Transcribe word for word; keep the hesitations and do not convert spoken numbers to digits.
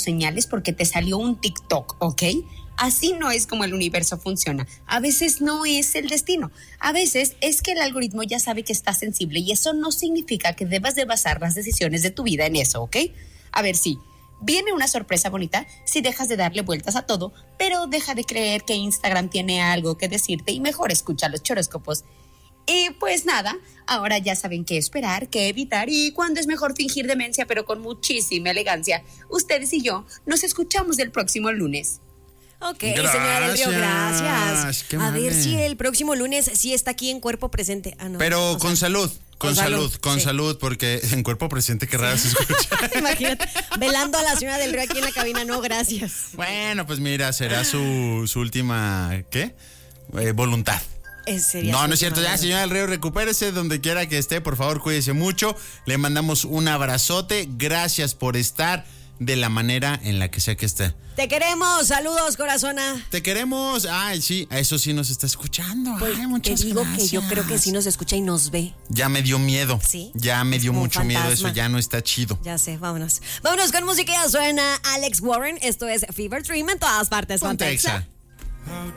señales porque te salió un TikTok, ¿ok? Así no es como el universo funciona. A veces no es el destino. A veces es que el algoritmo ya sabe que estás sensible y eso no significa que debas de basar las decisiones de tu vida en eso, ¿ok? A ver, sí, viene una sorpresa bonita si dejas de darle vueltas a todo, pero deja de creer que Instagram tiene algo que decirte y mejor escucha los horóscopos. Y pues nada, ahora ya saben qué esperar, qué evitar y cuándo es mejor fingir demencia, pero con muchísima elegancia. Ustedes y yo nos escuchamos el próximo lunes. Ok, gracias. Señora del Río, gracias. Qué A mame. ver si el próximo lunes sí está aquí en cuerpo presente. Ah, no. Pero o con sea, salud, con, con salud, salud, con sí. salud, porque en cuerpo presente qué raro se escucha. Imagínate, velando a la señora del Río aquí en la cabina, no, gracias. Bueno, pues mira, será su, su última, ¿qué? Eh, voluntad. Es sería No, su no es cierto. última Ya, vez. señora del Río, recupérese donde quiera que esté. Por favor, cuídese mucho. Le mandamos un abrazote. Gracias por estar de la manera en la que sea que esté. Te queremos, saludos, corazona. Te queremos. Ay, sí, a eso sí nos está escuchando. Pues, Ay, muchas te digo gracias. que yo creo que sí nos escucha y nos ve. Ya me dio miedo. ¿Sí? Ya me Es dio como un mucho miedo. fantasma. Eso ya no está chido. Ya sé, vámonos. Vámonos con música, ya suena Alex Warren. Esto es Fever Dream en todas partes. Ponte Ponte Exa. Exa.